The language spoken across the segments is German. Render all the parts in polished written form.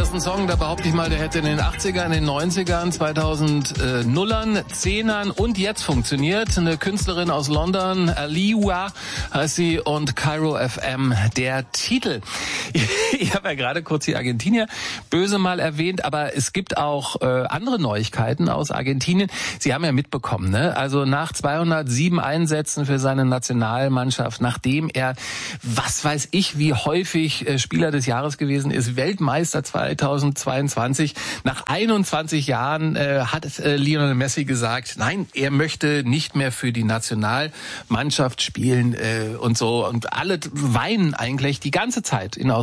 Das ist ein Song, da behaupte ich mal, der hätte in den 80ern, in den 90ern, 2000ern, 10ern und jetzt funktioniert. Eine Künstlerin aus London, Aliwa heißt sie, und Cairo FM der Titel. Ich habe ja gerade kurz die Argentinier böse mal erwähnt, aber es gibt auch andere Neuigkeiten aus Argentinien. Sie haben ja mitbekommen, ne? Also nach 207 Einsätzen für seine Nationalmannschaft, nachdem er, was weiß ich, wie häufig Spieler des Jahres gewesen ist, Weltmeister 2022. Nach 21 Jahren hat Lionel Messi gesagt, nein, er möchte nicht mehr für die Nationalmannschaft spielen und so. Und alle weinen eigentlich die ganze Zeit in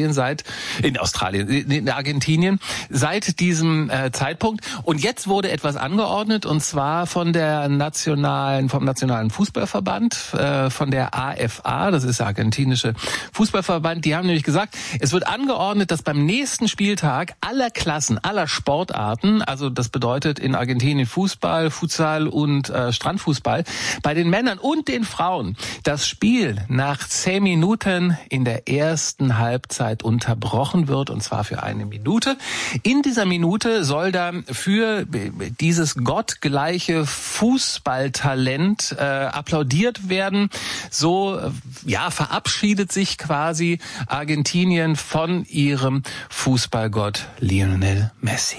Argentinien seit diesem Zeitpunkt. Und jetzt wurde etwas angeordnet, und zwar vom Nationalen Fußballverband, von der AFA, das ist der argentinische Fußballverband. Die haben nämlich gesagt, es wird angeordnet, dass beim nächsten Spieltag aller Klassen, aller Sportarten, also das bedeutet in Argentinien Fußball, Futsal und Strandfußball, bei den Männern und den Frauen das Spiel nach 10 Minuten in der ersten Halbzeit unterbrochen wird, und zwar für 1 Minute. In dieser Minute soll dann für dieses gottgleiche Fußballtalent applaudiert werden. So verabschiedet sich quasi Argentinien von ihrem Fußballgott Lionel Messi.